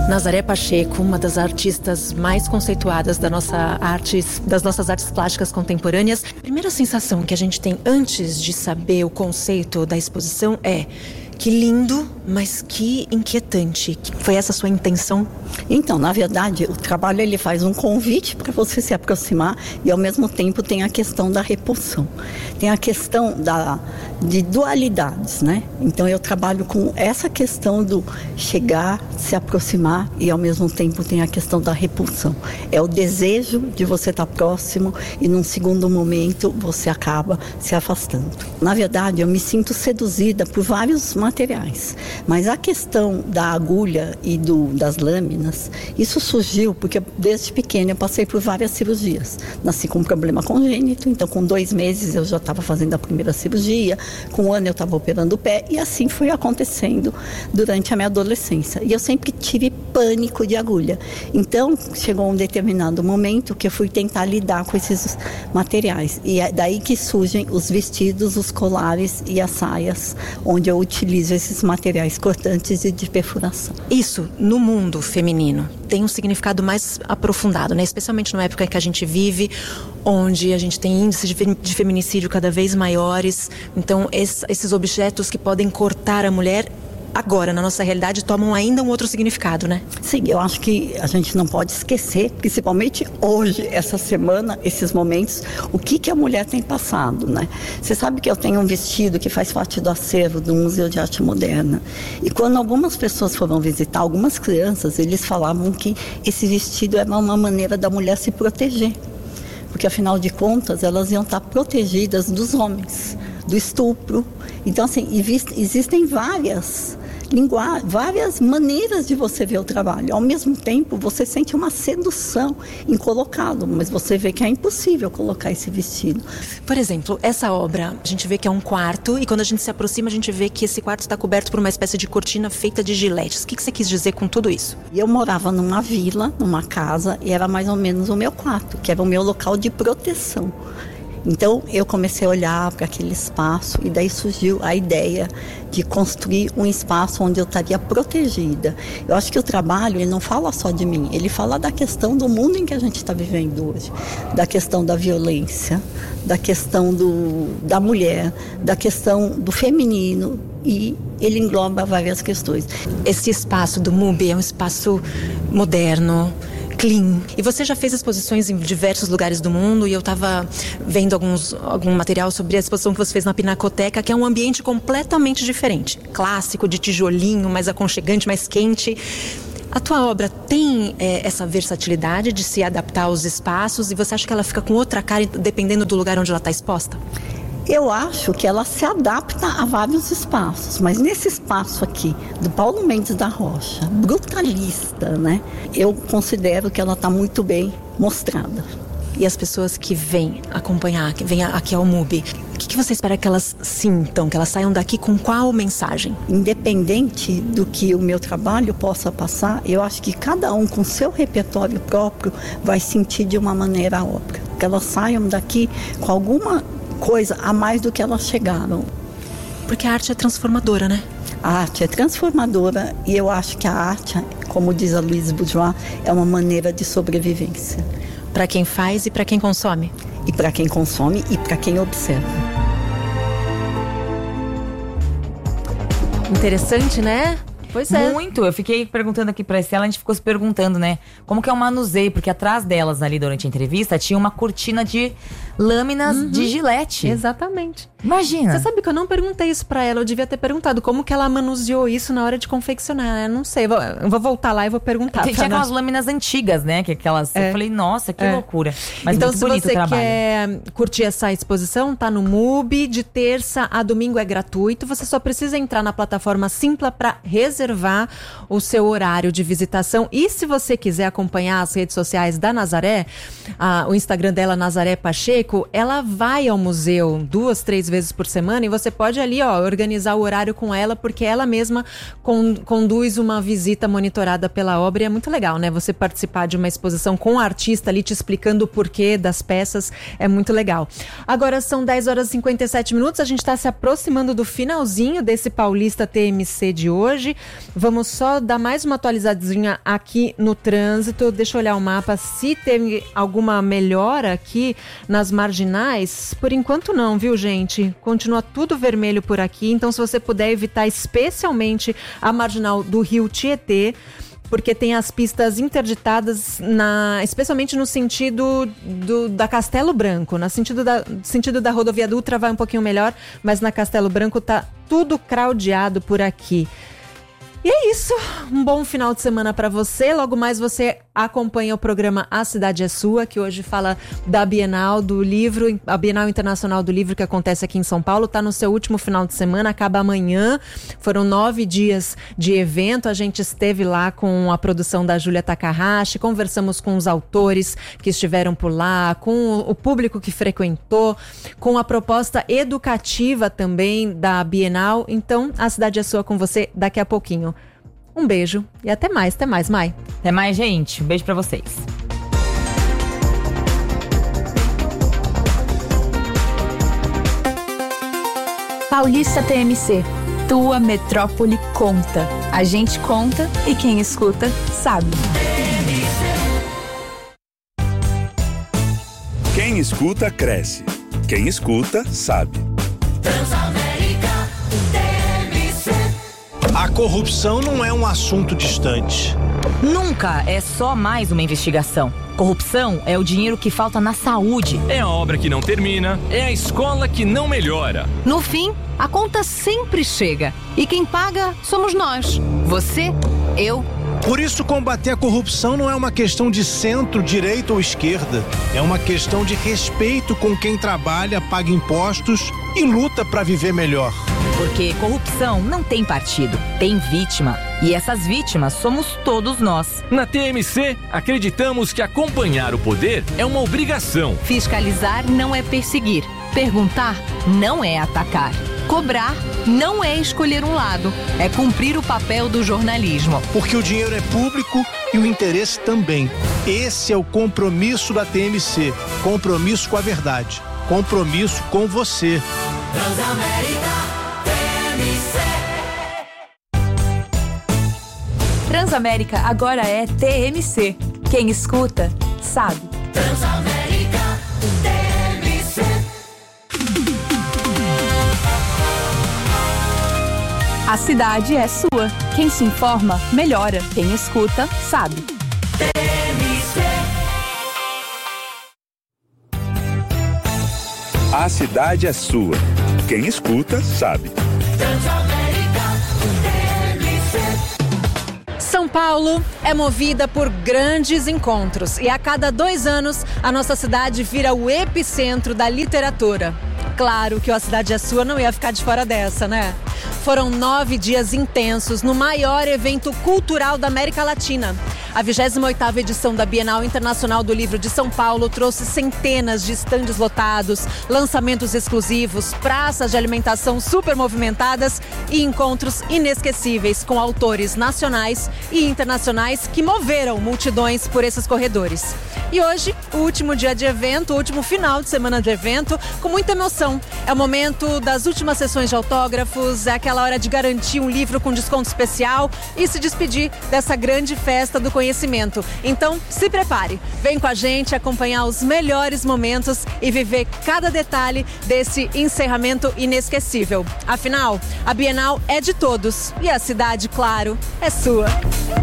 Nazaré Pacheco, uma das artistas mais conceituadas das nossas artes plásticas contemporâneas. A primeira sensação que a gente tem antes de saber o conceito da exposição é: que lindo, mas que inquietante. Foi essa a sua intenção? Então, na verdade, o trabalho ele faz um convite para você se aproximar e, ao mesmo tempo, tem a questão da repulsão. Tem a questão de dualidades, né? Então, eu trabalho com essa questão do chegar, se aproximar e, ao mesmo tempo, tem a questão da repulsão. É o desejo de você estar próximo e, num segundo momento, você acaba se afastando. Na verdade, eu me sinto seduzida por vários materiais, mas a questão da agulha e das lâminas, isso surgiu porque desde pequena eu passei por várias cirurgias. Nasci com um problema congênito, então com 2 meses eu já estava fazendo a primeira cirurgia, com 1 ano eu estava operando o pé e assim foi acontecendo durante a minha adolescência. E eu sempre tive pânico de agulha. Então chegou um determinado momento que eu fui tentar lidar com esses materiais e é daí que surgem os vestidos, os colares e as saias, onde eu utilizo esses materiais cortantes e de perfuração. Isso, no mundo feminino, tem um significado mais aprofundado, né? Especialmente na época que a gente vive, onde a gente tem índices de feminicídio cada vez maiores. Então, esses objetos que podem cortar a mulher, agora, na nossa realidade, tomam ainda um outro significado, né? Sim, eu acho que a gente não pode esquecer, principalmente hoje, essa semana, esses momentos, o que a mulher tem passado, né? Você sabe que eu tenho um vestido que faz parte do acervo do Museu de Arte Moderna. E quando algumas pessoas foram visitar, algumas crianças, eles falavam que esse vestido era uma maneira da mulher se proteger. Porque, afinal de contas, elas iam estar protegidas dos homens, do estupro. Então, assim, existem várias maneiras de você ver o trabalho. Ao mesmo tempo, você sente uma sedução em colocá-lo, mas você vê que é impossível colocar esse vestido. Por exemplo, essa obra, a gente vê que é um quarto e quando a gente se aproxima, a gente vê que esse quarto está coberto por uma espécie de cortina feita de giletes. O que você quis dizer com tudo isso? Eu morava numa vila, numa casa, e era mais ou menos o meu quarto, que era o meu local de proteção. Então eu comecei a olhar para aquele espaço e daí surgiu a ideia de construir um espaço onde eu estaria protegida. Eu acho que o trabalho, ele não fala só de mim, ele fala da questão do mundo em que a gente está vivendo hoje, da questão da violência, da questão da mulher, da questão do feminino, e ele engloba várias questões. Esse espaço do MUBI é um espaço moderno, clean. E você já fez exposições em diversos lugares do mundo e eu estava vendo algum material sobre a exposição que você fez na Pinacoteca, que é um ambiente completamente diferente. Clássico, de tijolinho, mais aconchegante, mais quente. A tua obra tem essa versatilidade de se adaptar aos espaços e você acha que ela fica com outra cara dependendo do lugar onde ela está exposta? Eu acho que ela se adapta a vários espaços, mas nesse espaço aqui, do Paulo Mendes da Rocha, brutalista, né? Eu considero que ela está muito bem mostrada. E as pessoas que vêm acompanhar, que vêm aqui ao MUBI, o que você espera que elas sintam, que elas saiam daqui com qual mensagem? Independente do que o meu trabalho possa passar, eu acho que cada um com seu repertório próprio vai sentir de uma maneira a obra. Que elas saiam daqui com alguma coisa a mais do que elas chegaram. Porque a arte é transformadora, né? A arte é transformadora e eu acho que a arte, como diz a Louise Bourgeois, é uma maneira de sobrevivência. Para quem faz e para quem consome. E para quem consome e para quem observa. Interessante, né? Pois é. Muito. Eu fiquei perguntando aqui pra Estela, a gente ficou se perguntando, né? Como que é o manuseio? Porque atrás delas, ali durante a entrevista, tinha uma cortina de lâminas de gilete. Exatamente. Imagina. Você sabe que eu não perguntei isso pra ela. Eu devia ter perguntado como que ela manuseou isso na hora de confeccionar. Eu não sei. Eu vou voltar lá e vou perguntar. Tinha aquelas lâminas antigas, né? Que aquelas. Eu falei, nossa, que loucura. Mas então, muito bonito o trabalho. Se você quer curtir essa exposição, tá no MUBI. De terça a domingo é gratuito. Você só precisa entrar na plataforma Simpla pra reservar o seu horário de visitação. E se você quiser acompanhar as redes sociais da Nazaré, o Instagram dela, Nazaré Pacheco, ela vai ao museu 2, 3 2 vezes por semana, e você pode ali, organizar o horário com ela, porque ela mesma conduz uma visita monitorada pela obra, e é muito legal, né? Você participar de uma exposição com o artista ali te explicando o porquê das peças, é muito legal. Agora são 10h57, a gente está se aproximando do finalzinho desse Paulista TMC de hoje. Vamos só dar mais uma atualizadinha aqui no trânsito. Deixa eu olhar o mapa, se tem alguma melhora aqui nas marginais. Por enquanto não, viu, gente? Continua tudo vermelho por aqui, então se você puder evitar especialmente a marginal do Rio Tietê, porque tem as pistas interditadas, especialmente no sentido da Castelo Branco. No sentido da rodovia Dutra vai um pouquinho melhor, mas na Castelo Branco tá tudo craudiado por aqui. E é isso, um bom final de semana para você. Logo mais você acompanha o programa A Cidade é Sua, que hoje fala da Bienal do Livro, a Bienal Internacional do Livro, que acontece aqui em São Paulo. Está no seu último final de semana, acaba amanhã. Foram 9 dias de evento. A gente esteve lá com a produção da Júlia Takahashi, conversamos com os autores que estiveram por lá, com o público que frequentou, com a proposta educativa também da Bienal. Então, A Cidade é Sua com você daqui a pouquinho. Um beijo e até mais, Mai. Até mais, gente. Um beijo pra vocês. Paulista TMC. Tua metrópole conta. A gente conta e quem escuta sabe. Quem escuta, cresce. Quem escuta, sabe. A corrupção não é um assunto distante. Nunca é só mais uma investigação. Corrupção é o dinheiro que falta na saúde. É a obra que não termina, é a escola que não melhora. No fim, a conta sempre chega. E quem paga somos nós. Você, eu. Por isso, combater a corrupção não é uma questão de centro, direita ou esquerda. É uma questão de respeito com quem trabalha, paga impostos e luta para viver melhor. Porque corrupção não tem partido, tem vítima. E essas vítimas somos todos nós. Na TMC, acreditamos que acompanhar o poder é uma obrigação. Fiscalizar não é perseguir. Perguntar não é atacar. Cobrar não é escolher um lado. É cumprir o papel do jornalismo. Porque o dinheiro é público e o interesse também. Esse é o compromisso da TMC. Compromisso com a verdade. Compromisso com você. Transamérica TMC. Transamérica agora é TMC. Quem escuta, sabe. Transamérica TMC. A cidade é sua. Quem se informa, melhora. Quem escuta, sabe. TMC. A cidade é sua. Quem escuta, sabe. São Paulo é movida por grandes encontros e a cada 2 anos a nossa cidade vira o epicentro da literatura. Claro que o A Cidade é Sua não ia ficar de fora dessa, né? Foram 9 dias intensos no maior evento cultural da América Latina. A 28ª edição da Bienal Internacional do Livro de São Paulo trouxe centenas de estandes lotados, lançamentos exclusivos, praças de alimentação super movimentadas e encontros inesquecíveis com autores nacionais e internacionais que moveram multidões por esses corredores. E hoje, o último dia de evento, o último final de semana de evento, com muita emoção. É o momento das últimas sessões de autógrafos, é aquela hora de garantir um livro com desconto especial e se despedir dessa grande festa do conhecimento. Então, se prepare, vem com a gente acompanhar os melhores momentos e viver cada detalhe desse encerramento inesquecível. Afinal, a Bienal é de todos e a cidade, claro, é sua.